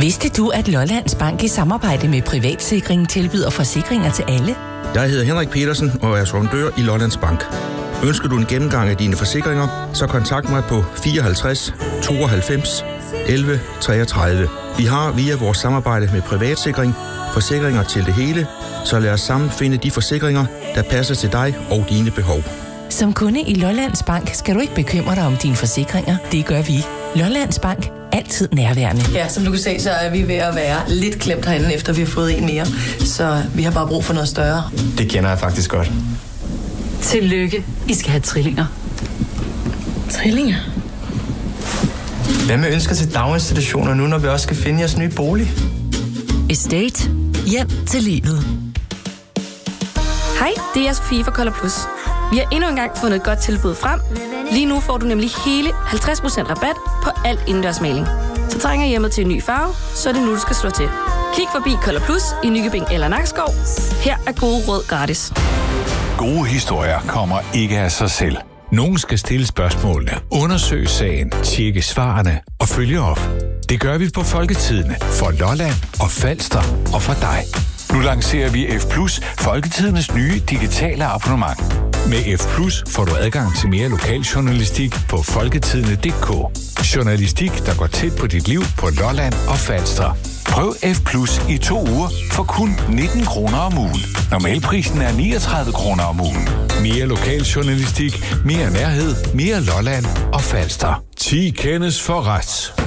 Vidste du, at Lollands Bank i samarbejde med Privatsikring tilbyder forsikringer til alle? Jeg hedder Henrik Petersen og er sondør i Lollands Bank. Ønsker du en gennemgang af dine forsikringer, så kontakt mig på 54 92 11 33. Vi har via vores samarbejde med Privatsikring forsikringer til det hele, så lad os sammen finde de forsikringer, der passer til dig og dine behov. Som kunde i Lollands Bank skal du ikke bekymre dig om dine forsikringer. Det gør vi. Lollands Bank. Altid nærværende. Ja, som du kan se, så er vi ved at være lidt klemt herinde, efter vi har fået en mere. Så vi har bare brug for noget større. Det kender jeg faktisk godt. Tillykke. I skal have trillinger. Trillinger? Hvad med ønsker til daginstitutioner nu, når vi også skal finde jeres nye bolig? Estate. Hjem til livet. Hej, det er Sofie fra Color Plus. Vi har endnu engang fundet et godt tilbud frem. Lige nu får du nemlig hele 50% rabat på alt indendørsmaling. Så trænger hjemmet til en ny farve, så er det nu, du skal slå til. Kig forbi Color Plus i Nykøbing eller Nakskov. Her er gode råd gratis. Gode historier kommer ikke af sig selv. Nogen skal stille spørgsmålene, undersøge sagen, tjekke svarene og følge op. Det gør vi på Folketidene for Lolland og Falster og for dig. Nu lancerer vi F+, Folketidenes nye digitale abonnement. Med F+ får du adgang til mere lokaljournalistik på folketidene.dk. Journalistik, der går tæt på dit liv på Lolland og Falster. Prøv F+ i 2 uger for kun 19 kroner om ugen. Normalprisen er 39 kroner om ugen. Mere lokaljournalistik, mere nærhed, mere Lolland og Falster. 10 kendes for ret.